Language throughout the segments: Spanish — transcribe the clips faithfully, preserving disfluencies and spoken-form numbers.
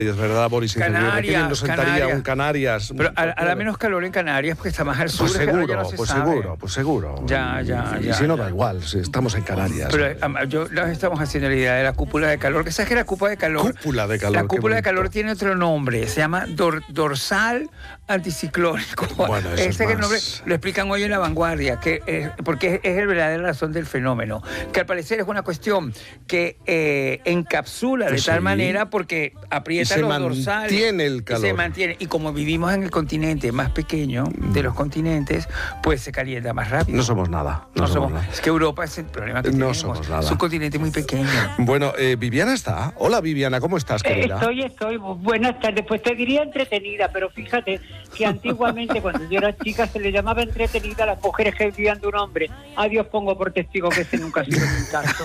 Es verdad, Boris. Canarias, nos sentaría Canarias. un Canarias. Pero hará menos calor en Canarias porque está más al sur. Pues es que ahora seguro, ya no se pues sabe. seguro, pues seguro. Ya, ya, y, ya. Y si no, ya. da igual, si estamos en Canarias. Pero um, yo nos estamos haciendo la idea de la cúpula de calor. ¿Qué sabes que la cúpula de calor? Cúpula de calor. La cúpula de calor tiene otro nombre. Se llama dor, dorsal anticiclónico. Bueno, eso Ese es es el más... nombre. Lo explican hoy en La Vanguardia, que es, porque es, es el verdadera razón del fenómeno. Que al parecer es una cuestión que eh, encapsula de Sí. tal manera porque aprieta Y se los dorsales. mantiene el calor. Y se mantiene. Y como vivimos en el continente más pequeño de los continentes, pues se calienta más rápido. No somos nada. No, No somos somos, nada. es que Europa es el problema que No tenemos. somos nada. Es un continente muy pequeño. Bueno, eh, Viviana está. Hola, Viviana, ¿cómo estás, querida? Estoy, estoy. Buenas tardes. Pues te diría entretenida, pero fíjate que antiguamente, cuando yo era chica, se le llamaba entretenida a las mujeres que vivían de un hombre. A Dios pongo por testigo que ese nunca ha sido mi caso.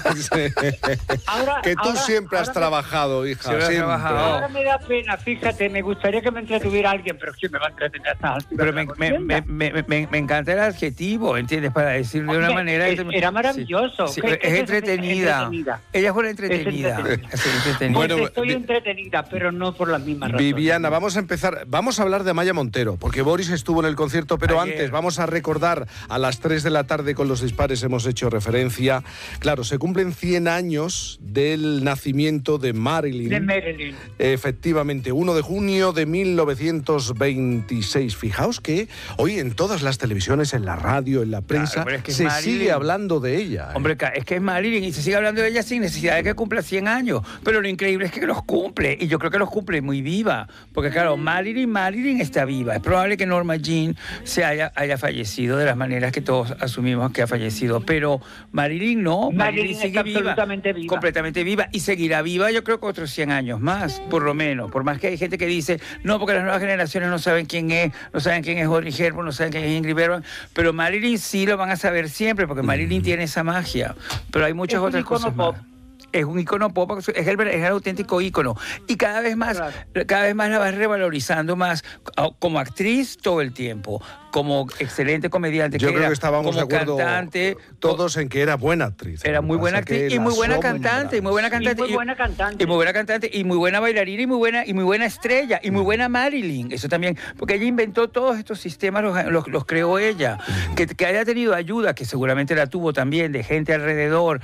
Ahora, que tú ahora, siempre has ahora trabajado, hija. Siempre has Siempre. trabajado. Ahora me da pena, fíjate, me gustaría que me entretuviera alguien, pero ¿quién me va a entretener a estas alturas Pero de me, la me, contienda? me, me, me, me encanta el adjetivo, ¿entiendes? Para decirlo de una Hombre, manera... es- era maravilloso. Sí, ¿Qué- sí, qué es es entretenida. entretenida? Ella fue la entretenida. entretenida. Es entretenida. Pues Bueno, estoy vi- entretenida, pero no por las mismas razones. Viviana, vamos a empezar, vamos a hablar de Amaya Montero, porque Boris estuvo en el concierto, pero Ayer. antes vamos a recordar, a las tres de la tarde con los dispares hemos hecho referencia, claro, se cumplen cien años del nacimiento de Marilyn. De Marilyn. Efectivamente, uno de junio de mil novecientos veintiséis. Fijaos que hoy en todas las televisiones, en la radio, en la prensa, pero es que es se Marilyn. sigue hablando de ella. ¿eh? Hombre, es que es Marilyn y se sigue hablando de ella sin necesidad de que cumpla cien años. Pero lo increíble es que los cumple. Y yo creo que los cumple muy viva. Porque claro, Marilyn, Marilyn está viva. Es probable que Norma Jean se haya, haya fallecido de las maneras que todos asumimos que ha fallecido. Pero Marilyn no. Marilyn Marilyn está sigue viva. absolutamente viva. Completamente viva. Y seguirá viva yo creo que otros cien años más, por lo menos. Por más que hay gente que dice, no, porque las nuevas generaciones no saben quién es, no saben quién es Audrey Hepburn, no saben quién es Ingrid Bergman. Pero Marilyn sí lo van a saber siempre, porque Marilyn tiene esa magia. Pero hay muchas Es un otras icono cosas pop. más. Es un icono pop, es el, es el auténtico ícono. Y cada vez más, Claro. cada vez más la vas revalorizando más como actriz todo el tiempo, como excelente comediante Yo que creo era, que estábamos como de acuerdo cantante, todos en que era buena actriz. era Lo que muy buena pasa que actriz y la muy buena sombra- cantante, y muy buena cantante. Y muy buena cantante. Y muy buena cantante, y muy buena bailarina, y muy buena, y muy buena estrella, y muy buena Marilyn. Eso también, porque ella inventó todos estos sistemas, los, los, los creó ella. Que, que haya tenido ayuda, que seguramente la tuvo también, de gente alrededor,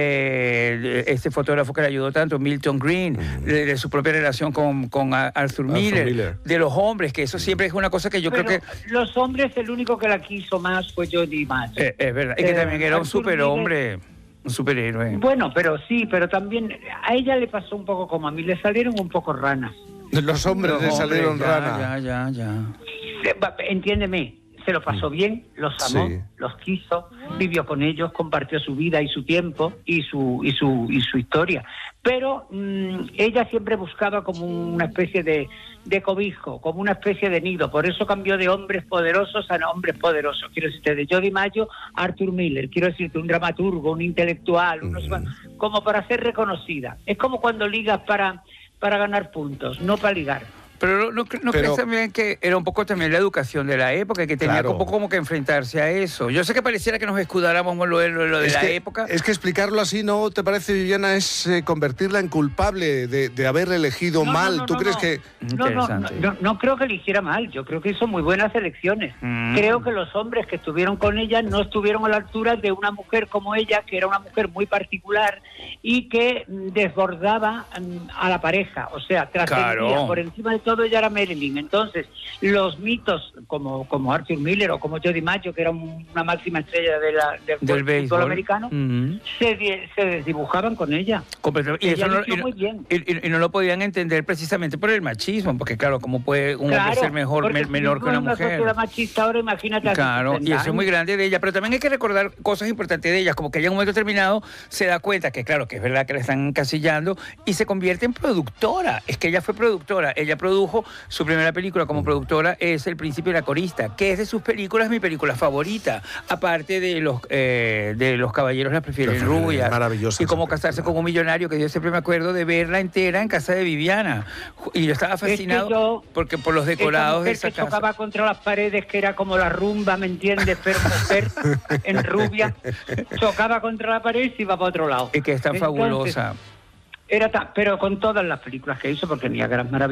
eh, este fotógrafo que le ayudó tanto, Milton Green, de, de su propia relación con, con Arthur Miller, Miller. de los hombres, que eso siempre es una cosa que yo Pero creo que... los hombres, el único que la quiso más fue Jody Mayo. Eh, es verdad, y que Eh, también era un Arthur superhombre, un superhéroe. Bueno, pero sí, pero también a ella le pasó un poco como a mí, le salieron un poco ranas. Los hombres Los le hombres, salieron ya, rana. Ya, ya, ya. Se- va- Entiéndeme, se lo pasó bien, los amó, Sí. los quiso, vivió con ellos, compartió su vida y su tiempo y su y su y su historia. Pero mmm, ella siempre buscaba como una especie de, de cobijo, como una especie de nido. Por eso cambió de hombres poderosos a hombres poderosos. Quiero decirte, de Jody Mayo a Arthur Miller. Quiero decirte, un dramaturgo, un intelectual, unos- como para ser reconocida. Es como cuando ligas para, para ganar puntos, no para ligar. Pero no, no, ¿no Pero- crees también que era un poco también la educación de la época, que tenía Claro. un poco como que enfrentarse a eso? Yo sé que pareciera que nos escudáramos en lo, de- lo de Es la que, época. es que explicarlo así, ¿no te parece, Viviana? Es eh, convertirla en culpable de, de haber elegido No, mal. no, no, ¿Tú no, crees no. que...? No, no, no, Interesante. no, no creo que eligiera mal, yo creo que hizo muy buenas elecciones. Mm. Creo que los hombres que estuvieron con ella no estuvieron a la altura de una mujer como ella, que era una mujer muy particular y que mm, desbordaba mm, a la pareja, o sea, trascendía. Claro. Por encima de todo ella era Marilyn. Entonces, los mitos como, como Arthur Miller o como Jody Mayo, que era un- una máxima estrella de la, del, Del fútbol béisbol. americano, Mm. se, di- se desdibujaban con ella. Completamente. Y, Ella eso lo no, hizo y no- muy bien. y- y- y no lo podían entender precisamente por el machismo, porque claro, ¿cómo puede un hombre Claro, ser mejor, porque me- si menor que vivimos una en una mujer? sociedad machista ahora, imagínate. hace Claro, y sesenta eso es muy años. grande de ella, pero también hay que recordar cosas importantes de ella, como que ella en un momento determinado se da cuenta que claro, que es verdad que la están encasillando y se convierte en productora. Es que ella fue productora, ella produjo su primera película como productora es El Príncipe y la Corista, que es de sus películas mi película favorita, aparte de los eh, de los caballeros la prefieren Prefieren, rubias, maravillosa y Cómo esa casarse película. con un millonario, que yo siempre me acuerdo de verla entera en casa de Viviana, y yo estaba fascinado yo- porque por los Esa decorados de mujer esa que casa. chocaba contra las paredes, que era como la rumba, ¿me entiendes? Pero mujer, en rubia, chocaba contra la pared y se iba para otro lado. Y que es tan Entonces, fabulosa. Era tan, pero con todas las películas que hizo, porque Niagara es maravilloso.